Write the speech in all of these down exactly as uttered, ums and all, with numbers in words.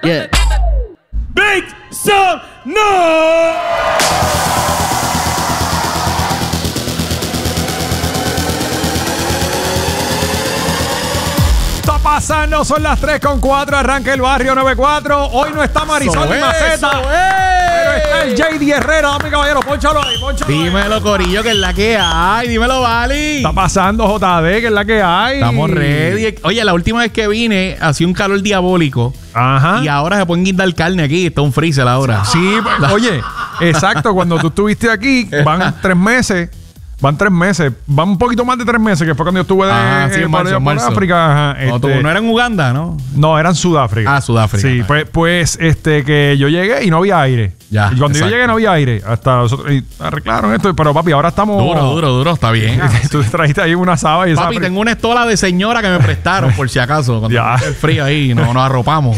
Yeah. Make some noise. Está pasando, son las tres con cuatro, arranca el barrio noventa y cuatro. Hoy no está Marisol ni Maceta, pero está el J D Herrera. Dame, caballero, pónchalo ahí, pónchalo ahí. Dímelo, Corillo, que es la que hay. Dímelo, Vali. Está pasando J D, que es la que hay. Estamos ready. Oye, la última vez que vine hacía un calor diabólico. Ajá. Y ahora se pueden guindar carne aquí. Está un freezer ahora. Sí, pues, oye, exacto. Cuando tú estuviste aquí, van tres meses. Van tres meses. Van un poquito más de tres meses, que fue cuando yo estuve de, Ah, sí, eh, en marzo, por en marzo. África. Ajá, No, tú- este, no era en Uganda, ¿no? no, era en Sudáfrica. Ah, Sudáfrica. Sí, pues, pues este, que yo llegué y no había aire. Ya, y cuando exacto. yo llegué no había aire. Hasta nosotros y arreglaron esto. Pero papi, ahora estamos. Duro, duro, duro. Está bien. Tú trajiste ahí una saba y esa. Papi, tengo una estola de señora que me prestaron, por si acaso. Cuando Ya. esté el frío ahí, no, nos arropamos.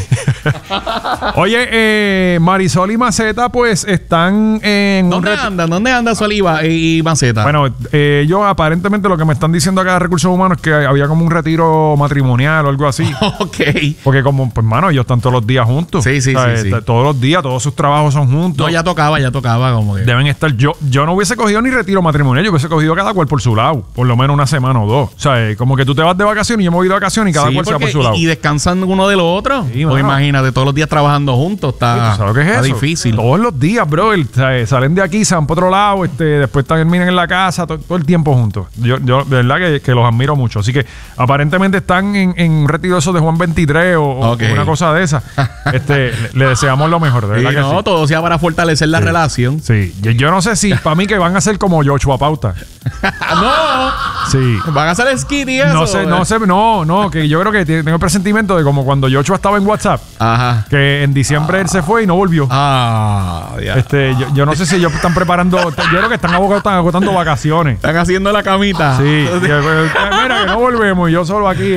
Oye, eh, Marisol y Maceta, pues están en. un ¿Dónde ret- andan? ¿Dónde anda Soliva y Maceta? Bueno, eh, ellos aparentemente lo que me están diciendo acá de Recursos Humanos es que había como un retiro matrimonial o algo así. ok. Porque como, pues, mano, ellos están todos los días juntos. Sí, sí, O sea, sí, sí. está- Todos los días, todos sus trabajos son juntos. No, ya tocaba, ya tocaba como que. Deben estar. Yo, yo no hubiese cogido ni retiro matrimonial, yo hubiese cogido cada cual por su lado, por lo menos una semana o dos. O sea, eh, como que tú te vas de vacaciones y yo me voy de vacaciones y cada Sí, cual se va por porque- su lado. y, y descansan uno de los otros. Sí, Pues mano. imagínate, todos los días trabajando juntos. Está, ¿Tú sabes lo que es está eso? difícil. Todos los días, bro. el- o sea, eh, salen de aquí, se van para otro lado, este, después terminan en la casa, to- todo el tiempo juntos. Yo, yo de verdad que, que los admiro mucho. Así que aparentemente están en, en un retiro eso de Juan veintitrés o, o Ok. una cosa de esa. Este, le, le deseamos lo mejor, de Sí, verdad que no, sí. todo sea para fortalecer la relación. Sí, yo, yo no sé si para mí que van a ser como Joshua Pauta. no, Sí. van a hacer skit y eso. No sé, no sé, no, no, que yo creo que tengo el presentimiento de como cuando Joshua estaba en WhatsApp, Ajá. que en diciembre él se fue y no volvió. Ah, ya. Este, yo, yo no sé si ellos están preparando, yo creo que están agotando, están agotando vacaciones. Están haciendo la camita. Sí, que, que, mira que no volvemos y yo solo aquí.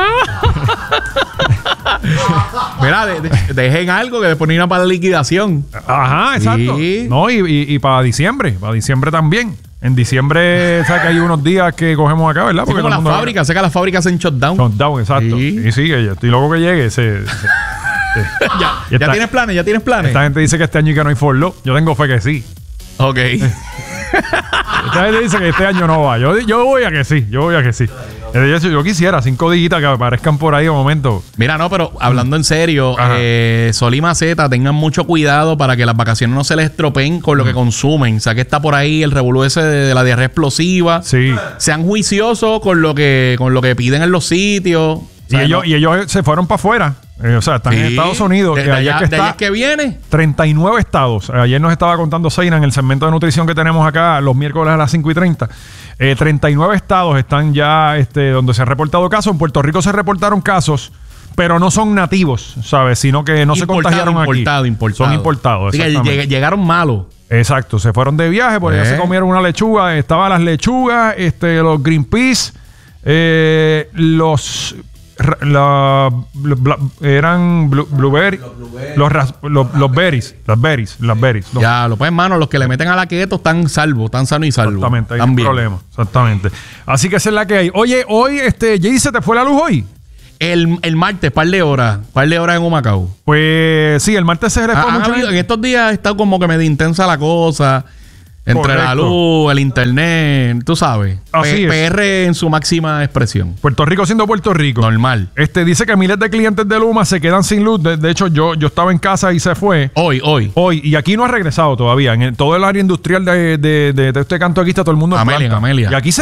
Mira, de- de- dejen algo que después no para la liquidación. Ajá, exacto. Sí. No, y, y, y para diciembre, para diciembre también. En diciembre, sabes que hay unos días que cogemos acá, ¿verdad? Así como todo el las mundo- fábricas, sé que las fábricas en shutdown. Shutdown, exacto. Sí. Sí, sí, que yo estoy loco que llegue. Se, se- ya, Y ya esta- tienes planes, ya tienes planes. esta gente dice que este año y que no hay forlo. Yo tengo fe que sí. Ok. Esta gente dice que este año no va. Yo, yo voy a que sí, yo voy a que sí. Eh, Yo, yo quisiera cinco dígitas que aparezcan por ahí de momento. Mira, no, pero hablando en serio, Ajá. eh, Sol y Maceta, tengan mucho cuidado para que las vacaciones no se les estropeen con lo que consumen. O sea, que está por ahí el revolú ese de, de la diarrea explosiva. Sí. Sean juiciosos con lo que, con lo que piden en los sitios. O Y sea, ellos, no- y ellos se fueron para afuera. Eh, o sea, están en Sí. Estados Unidos. De, que de ayer allá, que de está allá es que viene. treinta y nueve estados. Ayer nos estaba contando Zeina en el segmento de nutrición que tenemos acá los miércoles a las cinco y treinta. Eh, treinta y nueve estados están ya este, donde se han reportado casos. En Puerto Rico se reportaron casos, pero no son nativos, ¿sabes? Sino que no se Importado, contagiaron importado, aquí. importado. Son importados. Así que exactamente. lleg- llegaron malos. Exacto, se fueron de viaje, por allá Eh. se comieron una lechuga, estaban las lechugas, este, los green peas, eh, los, ra- la- los bla- eran blu- blueberry, los, ras- los, los berries, las berries, las berries. los- Ya, lo pues, hermano, los que le meten a la keto están salvos, están sanos y salvos. Exactamente, hay Están un bien. problema, exactamente. Así que esa es la que hay. Oye, hoy, este, Jay, ¿se te fue la luz hoy? El, el martes, par de horas, par de horas en Humacao. Pues sí, el martes se Ha- responde han mucha habido- en gente. estos días ha estado como que medio intensa la cosa. Entre la Correcto. luz, el internet, tú sabes. Así P- es. P R en su máxima expresión. Puerto Rico siendo Puerto Rico. Normal. Este dice que miles de clientes de Luma se quedan sin luz. De, de hecho, yo, yo estaba en casa y se fue. Hoy, hoy. Hoy, y aquí no ha regresado todavía. En el- todo el área industrial de, de, de- de este canto aquí está todo el mundo en Amelia, planta. Amelia. Y aquí se